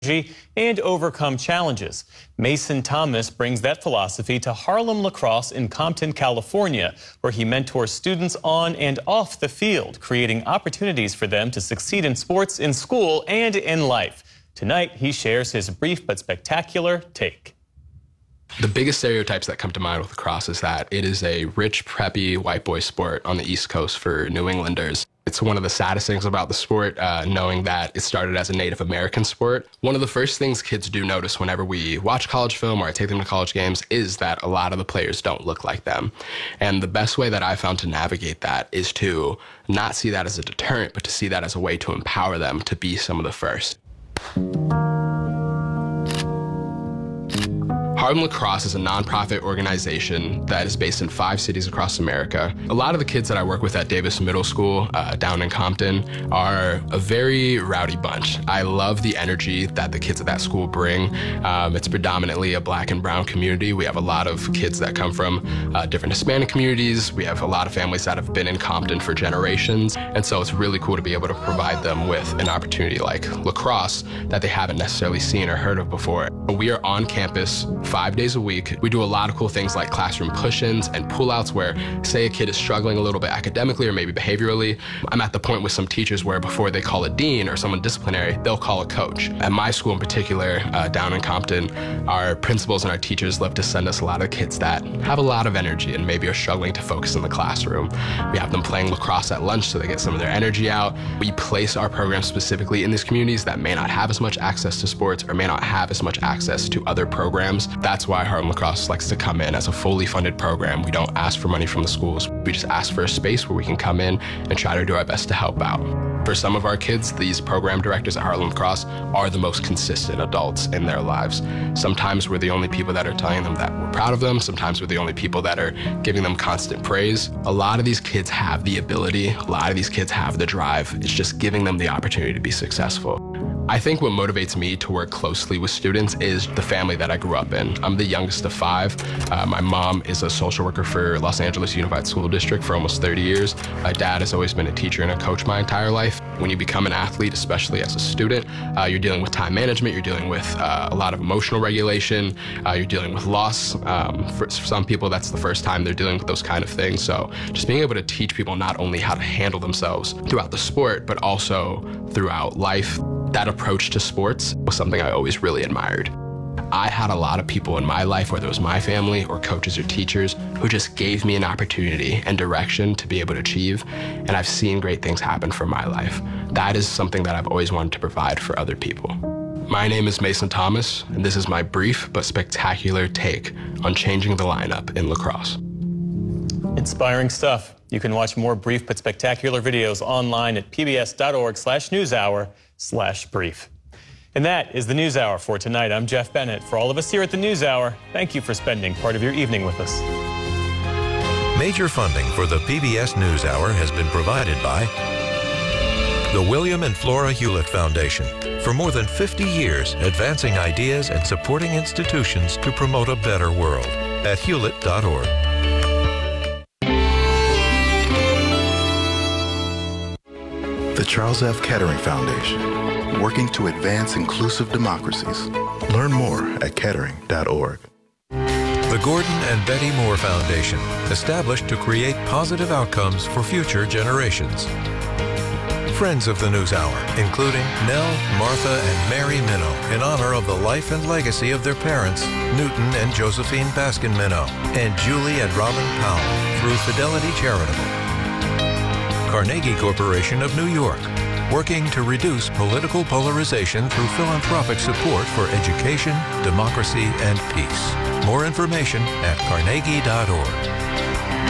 and overcome challenges. Mason Thomas brings that philosophy to Harlem Lacrosse in Compton, California, where he mentors students on and off the field, creating opportunities for them to succeed in sports, in school, and in life. Tonight, he shares his brief but spectacular take. The biggest stereotypes that come to mind with lacrosse is that it is a rich, preppy, white boy sport on the East Coast for New Englanders. It's one of the saddest things about the sport, knowing that it started as a Native American sport. One of the first things kids do notice whenever we watch college film or I take them to college games is that a lot of the players don't look like them. And the best way that I found to navigate that is to not see that as a deterrent, but to see that as a way to empower them to be some of the first. Harlem Lacrosse is a nonprofit organization that is based in 5 cities across America. A lot of the kids that I work with at Davis Middle School down in Compton are a very rowdy bunch. I love the energy that the kids at that school bring. It's predominantly a Black and brown community. We have a lot of kids that come from different Hispanic communities. We have a lot of families that have been in Compton for generations. And so it's really cool to be able to provide them with an opportunity like lacrosse that they haven't necessarily seen or heard of before. We are on campus 5 days a week. We do a lot of cool things like classroom push-ins and pull-outs where, say, a kid is struggling a little bit academically or maybe behaviorally. I'm at the point with some teachers where before they call a dean or someone disciplinary, they'll call a coach. At my school in particular, down in Compton, our principals and our teachers love to send us a lot of kids that have a lot of energy and maybe are struggling to focus in the classroom. We have them playing lacrosse at lunch so they get some of their energy out. We place our programs specifically in these communities that may not have as much access to sports or may not have as much access to other programs. That's why Harlem Lacrosse likes to come in as a fully funded program. We don't ask for money from the schools. We just ask for a space where we can come in and try to do our best to help out. For some of our kids, these program directors at Harlem Lacrosse are the most consistent adults in their lives. Sometimes we're the only people that are telling them that we're proud of them. Sometimes we're the only people that are giving them constant praise. A lot of these kids have the ability. A lot of these kids have the drive. It's just giving them the opportunity to be successful. I think what motivates me to work closely with students is the family that I grew up in. I'm the youngest of 5. My mom is a social worker for Los Angeles Unified School District for almost 30 years. My dad has always been a teacher and a coach my entire life. When you become an athlete, especially as a student, you're dealing with time management, you're dealing with a lot of emotional regulation, you're dealing with loss. For some people, that's the first time they're dealing with those kind of things. So just being able to teach people not only how to handle themselves throughout the sport, but also throughout life, that approach to sports was something I always really admired. I had a lot of people in my life, whether it was my family or coaches or teachers, who just gave me an opportunity and direction to be able to achieve, and I've seen great things happen for my life. That is something that I've always wanted to provide for other people. My name is Mason Thomas, and this is my brief but spectacular take on changing the lineup in lacrosse. Inspiring stuff. You can watch more brief but spectacular videos online at pbs.org/newshour/brief. And that is the News Hour for tonight. I'm Jeff Bennett. For all of us here at the News Hour, thank you for spending part of your evening with us. Major funding for the PBS News Hour has been provided by the William and Flora Hewlett Foundation. For more than 50 years, advancing ideas and supporting institutions to promote a better world at hewlett.org. The Charles F. Kettering Foundation, working to advance inclusive democracies. Learn more at kettering.org. The Gordon and Betty Moore Foundation, established to create positive outcomes for future generations. Friends of the News Hour, including Nell, Martha, and Mary Minow, in honor of the life and legacy of their parents, Newton and Josephine Baskin Minow, and Julie and Robin Powell, through Fidelity Charitable. Carnegie Corporation of New York, working to reduce political polarization through philanthropic support for education, democracy, and peace. More information at carnegie.org.